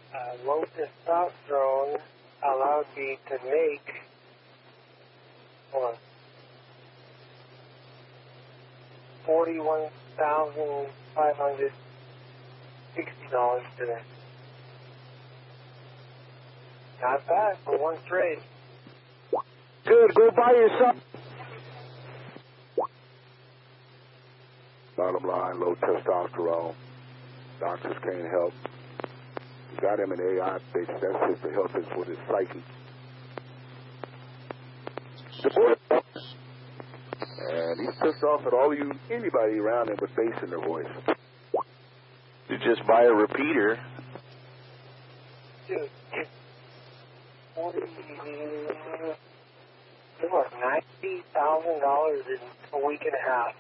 Low testosterone allowed me to make, hold on, $41,560 today. Not bad for one trade. Good, go buy yourself. Bottom line, low testosterone. Doctors can't help. You got him an AI bitch. That's just to help us with his psyche. And he's pissed off at all you, anybody around him with bass in their voice. You just buy a repeater. Dude, it's $90,000 in a week and a half.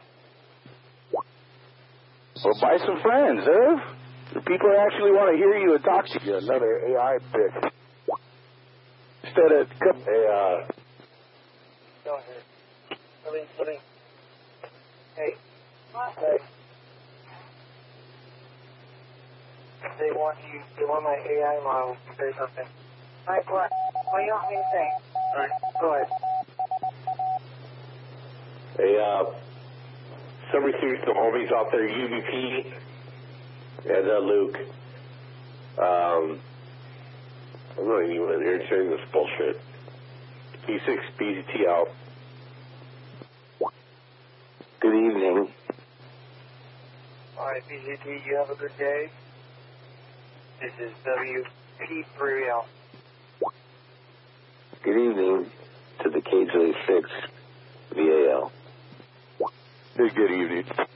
Well, buy some friends, The people actually want to hear you and talk to you. Another AI bitch. Instead of, Go ahead. Let me. Hey. They want my AI model to say something. Alright, what do you want me to say? Alright, go ahead. Hey, somebody see some homies out there, UVP and Luke. I'm not even entertaining this bullshit. P6 BGT out. good evening. Alright, BGT, you have a good day. This is WP3L. Good evening to the KJ6 VAL. Hey, good evening.